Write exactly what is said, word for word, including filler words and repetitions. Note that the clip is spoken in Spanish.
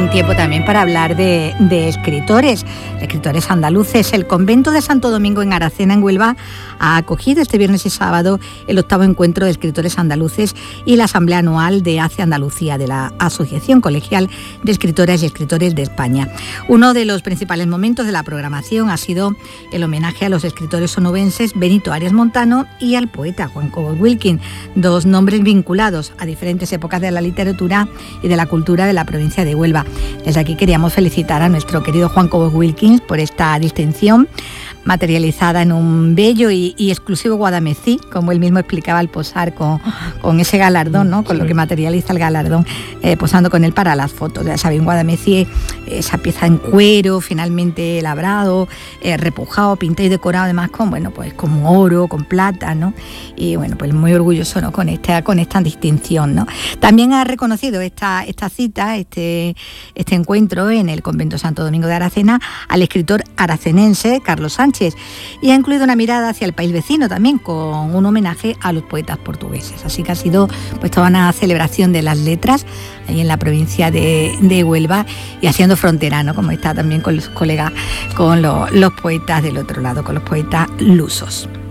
buen tiempo también para hablar de, de escritores, de escritores andaluces. El convento de Santo Domingo en Aracena, en Huelva, ha acogido este viernes y sábado el octavo encuentro de escritores andaluces y la asamblea anual de Hace Andalucía, de la Asociación Colegial de Escritoras y Escritores de España. Uno de los principales momentos de la programación ha sido el homenaje a los escritores onubenses Benito Arias Montano y al poeta Juan Cobos Wilkins, dos nombres vinculados a diferentes épocas de la literatura y de la cultura de la provincia de Huelva. Desde aquí queríamos felicitar a nuestro querido Juan Cobos Wilkins por esta distinción, materializada en un bello y, y exclusivo guadamecí, como él mismo explicaba al posar con, con ese galardón, ¿no? Con sí. Lo que materializa el galardón, eh, posando con él para las fotos. Ya sabéis, un guadamecí, esa pieza en cuero, finalmente labrado, eh, repujado, pintado y decorado además con, bueno, pues con oro, con plata, ¿no? Y bueno, pues muy orgulloso, ¿no? Con esta, con esta distinción, ¿no? También ha reconocido esta, esta cita, este, este encuentro en el Convento Santo Domingo de Aracena al escritor aracenense Carlos Sánchez, y ha incluido una mirada hacia el país vecino también, con un homenaje a los poetas portugueses. Así que ha sido pues toda una celebración de las letras ahí en la provincia de, de Huelva, y haciendo frontera, ¿no? Como está también con los colegas, con lo, los poetas del otro lado, con los poetas lusos.